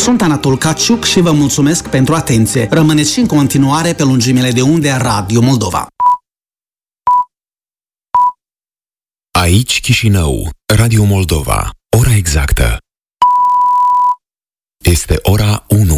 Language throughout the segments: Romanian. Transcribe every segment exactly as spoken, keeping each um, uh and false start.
Sunt Anatol Caciuc și vă mulțumesc pentru atenție. Rămâneți și în continuare pe lungimile de unde a Radio Moldova. Aici Chișinău, Radio Moldova. Ora exactă este ora unu.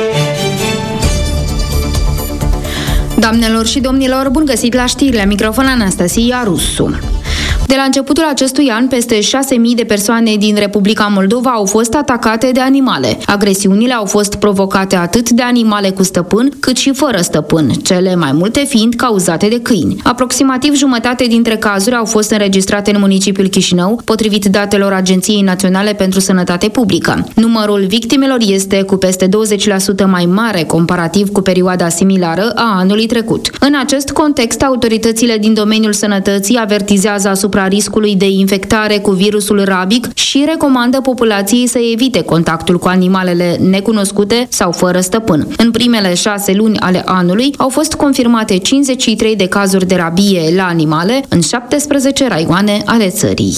Doamnelor și domnilor, bun găsit la știri, la microfon Anastasia Rusu. De la începutul acestui an, peste șase mii de persoane din Republica Moldova au fost atacate de animale. Agresiunile au fost provocate atât de animale cu stăpân, cât și fără stăpân, cele mai multe fiind cauzate de câini. Aproximativ jumătate dintre cazuri au fost înregistrate în municipiul Chișinău, potrivit datelor Agenției Naționale pentru Sănătate Publică. Numărul victimelor este cu peste douăzeci la sută mai mare comparativ cu perioada similară a anului trecut. În acest context, autoritățile din domeniul sănătății avertizează asupra riscului de infectare cu virusul rabic și recomandă populației să evite contactul cu animalele necunoscute sau fără stăpân. În primele șase luni ale anului au fost confirmate cincizeci și trei de cazuri de rabie la animale în șaptesprezece raioane ale țării.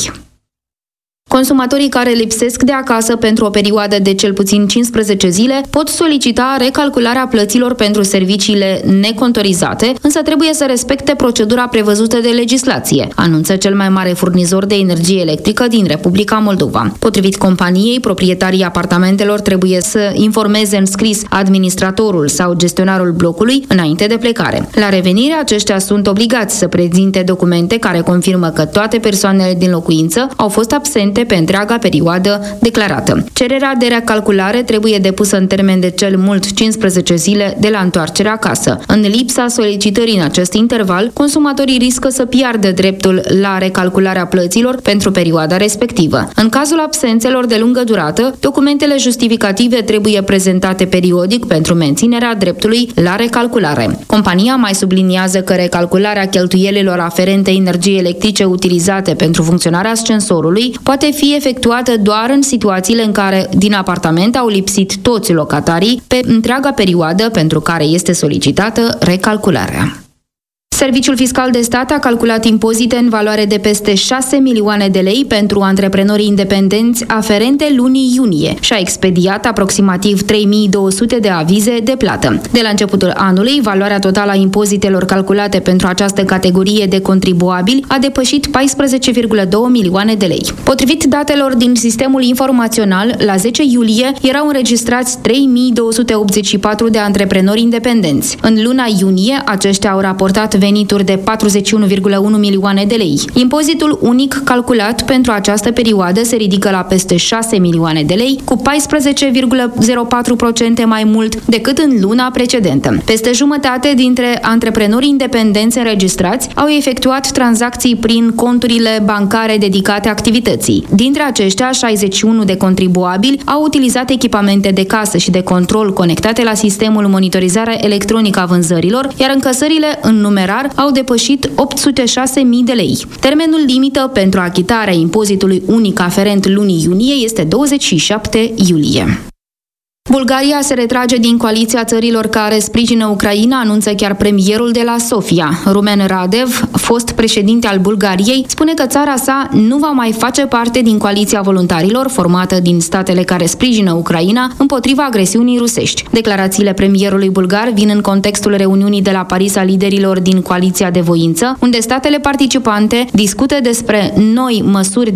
Consumatorii care lipsesc de acasă pentru o perioadă de cel puțin cincisprezece zile pot solicita recalcularea plăților pentru serviciile necontorizate, însă trebuie să respecte procedura prevăzută de legislație, anunță cel mai mare furnizor de energie electrică din Republica Moldova. Potrivit companiei, proprietarii apartamentelor trebuie să informeze în scris administratorul sau gestionarul blocului înainte de plecare. La revenire, aceștia sunt obligați să prezinte documente care confirmă că toate persoanele din locuință au fost absente pe întreaga perioadă declarată. Cererea de recalculare trebuie depusă în termen de cel mult cincisprezece zile de la întoarcerea acasă. În lipsa solicitării în acest interval, consumatorii riscă să piardă dreptul la recalcularea plăților pentru perioada respectivă. În cazul absențelor de lungă durată, documentele justificative trebuie prezentate periodic pentru menținerea dreptului la recalculare. Compania mai subliniază că recalcularea cheltuielilor aferente energiei electrice utilizate pentru funcționarea ascensorului poate fi efectuată doar în situațiile în care din apartament au lipsit toți locatarii pe întreaga perioadă pentru care este solicitată recalcularea. Serviciul Fiscal de Stat a calculat impozite în valoare de peste șase milioane de lei pentru antreprenorii independenți aferente lunii iunie și a expediat aproximativ trei mii două sute de avize de plată. De la începutul anului, valoarea totală a impozitelor calculate pentru această categorie de contribuabili a depășit paisprezece virgulă doi milioane de lei. Potrivit datelor din sistemul informațional, la zece iulie erau înregistrați trei mii două sute optzeci și patru de antreprenori independenți. În luna iunie, aceștia au raportat venituri de patruzeci și unu virgulă unu milioane de lei. Impozitul unic calculat pentru această perioadă se ridică la peste șase milioane de lei, cu paisprezece virgulă zero patru la sută mai mult decât în luna precedentă. Peste jumătate dintre antreprenorii independenți înregistrați au efectuat tranzacții prin conturile bancare dedicate activității. Dintre aceștia, șaizeci și unu de contribuabili au utilizat echipamente de casă și de control conectate la sistemul monitorizare electronică a vânzărilor, iar încasările în numerar au depășit opt sute șase mii de lei. Termenul limită pentru achitarea impozitului unic aferent lunii iunie este douăzeci și șapte iulie. Bulgaria se retrage din coaliția țărilor care sprijină Ucraina, anunță chiar premierul de la Sofia. Rumen Radev, fost președinte al Bulgariei, spune că țara sa nu va mai face parte din coaliția voluntarilor formată din statele care sprijină Ucraina împotriva agresiunii rusești. Declarațiile premierului bulgar vin în contextul reuniunii de la Paris a liderilor din coaliția de voință, unde statele participante discută despre noi măsuri